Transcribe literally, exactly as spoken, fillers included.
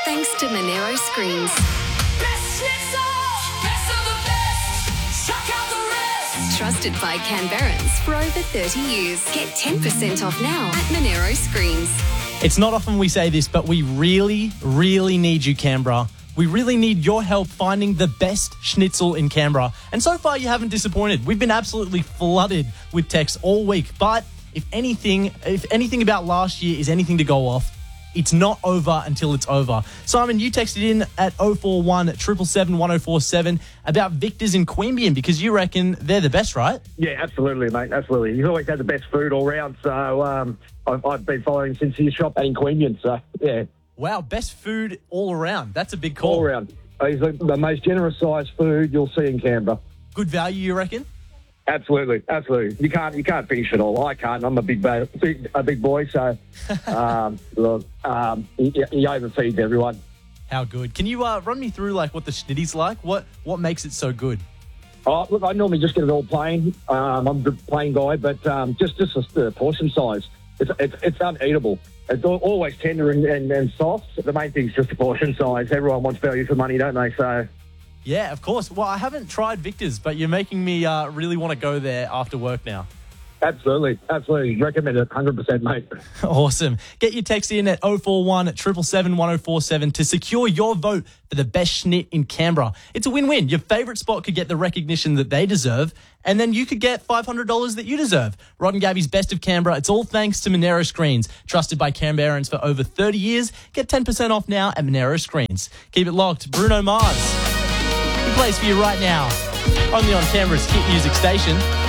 thanks to Monero Screens. Best schnitzel, best of the best. Suck out the rest. Trusted by Canberrans for over thirty years. Get ten percent off now at Monero Screens. It's not often we say this, but we really, really need you, Canberra. We really need your help finding the best schnitzel in Canberra. And so far, you haven't disappointed. We've been absolutely flooded with texts all week. But if anything, if anything about last year is anything to go off, it's not over until it's over. Simon, you texted in at oh four one, seven seven seven, one oh four seven about Victor's in Queanbeyan because you reckon they're the best, right? Yeah, absolutely, mate. Absolutely. He's always had the best food all round. So um, I've, I've been following since his shop in Queanbeyan. So, yeah. Wow, best food all around. That's a big call. All around. He's the, the most generous sized food you'll see in Canberra. Good value, you reckon? Absolutely, absolutely. You can't, you can't finish it all. I can't. I'm a big, ba- big a big boy, so um, look, um, he, he overfeeds everyone. How good? Can you uh, run me through like what the schnitty's like? What what makes it so good? Oh, look, I normally just get it all plain. Um, I'm the plain guy, but um, just just the portion size. It's it's, it's uneatable. It's always tender and, and, and soft. The main thing is just the portion size. Everyone wants value for money, don't they? So. Yeah, of course. Well, I haven't tried Victor's, but you're making me uh, really want to go there after work now. Absolutely. Absolutely. Recommend it one hundred percent, mate. Awesome. Get your text in at oh four one, seven seven seven, one oh four seven to secure your vote for the best schnit in Canberra. It's a win-win. Your favourite spot could get the recognition that they deserve, and then you could get five hundred dollars that you deserve. Rod and Gabby's Best of Canberra. It's all thanks to Monero Screens. Trusted by Canberrans for over thirty years. Get ten percent off now at Monero Screens. Keep it locked. Bruno Mars. He plays for you right now. Only on Canberra's hit music station.